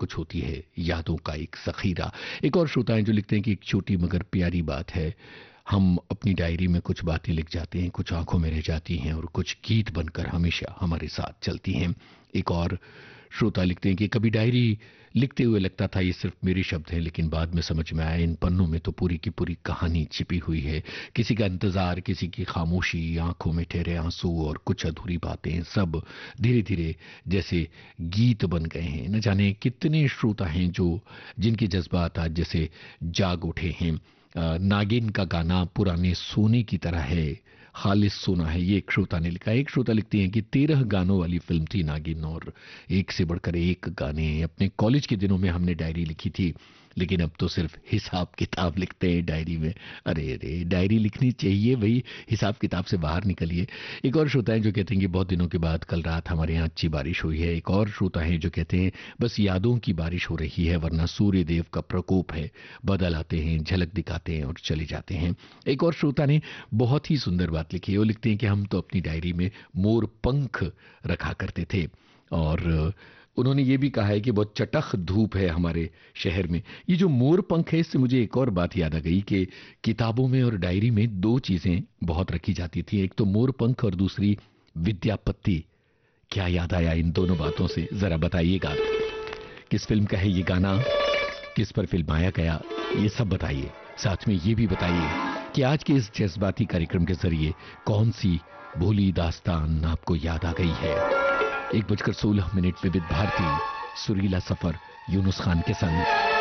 कुछ होती है, यादों का एक ज़ख़ीरा। एक और श्रोता हैं जो लिखते हैं कि एक छोटी मगर प्यारी बात है, हम अपनी डायरी में कुछ बातें लिख जाते हैं, कुछ आंखों में रह जाती हैं और कुछ गीत बनकर हमेशा हमारे साथ चलती हैं। एक और श्रोता लिखते हैं कि कभी डायरी लिखते हुए लगता था ये सिर्फ मेरे शब्द हैं, लेकिन बाद में समझ में आया इन पन्नों में तो पूरी की पूरी कहानी छिपी हुई है। किसी का इंतजार, किसी की खामोशी, आंखों में ठहरे आंसू और कुछ अधूरी बातें, सब धीरे धीरे जैसे गीत बन गए हैं। न जाने कितने श्रोता हैं जो जिनके जज्बात आज जैसे जाग उठे हैं। नागिन का गाना पुराने सोने की तरह है, खालिस सोना है, ये एक श्रोता ने लिखा है। एक श्रोता लिखती हैं कि 13 गानों वाली फिल्म थी नागिन और एक से बढ़कर एक गाने। अपने कॉलेज के दिनों में हमने डायरी लिखी थी, लेकिन अब तो सिर्फ हिसाब किताब लिखते हैं डायरी में। अरे अरे, डायरी लिखनी चाहिए भाई, हिसाब किताब से बाहर निकलिए। एक और श्रोता है जो कहते हैं कि बहुत दिनों के बाद कल रात हमारे यहाँ अच्छी बारिश हुई है। एक और श्रोता है जो कहते हैं बस यादों की बारिश हो रही है, वरना सूर्य देव का प्रकोप है, बादल आते हैं, झलक दिखाते हैं और चले जाते हैं। एक और श्रोता ने बहुत ही सुंदर बात लिखी है। वो लिखते हैं कि हम तो अपनी डायरी में मोर पंख रखा करते थे, और उन्होंने ये भी कहा है कि बहुत चटख धूप है हमारे शहर में। ये जो मोर पंख है, इससे मुझे एक और बात याद आ गई कि किताबों में और डायरी में दो चीजें बहुत रखी जाती थी, एक तो मोर पंख और दूसरी विद्यापति। क्या याद आया इन दोनों बातों से, जरा बताइएगा। किस फिल्म का है ये गाना, किस पर फिल्माया गया, ये सब बताइए। साथ में ये भी बताइए कि आज के इस जज्बाती कार्यक्रम के जरिए कौन सी भूली दास्तान आपको याद आ गई है। 1:16 विविध भारती, सुरीला सफर यूनुस खान के संग।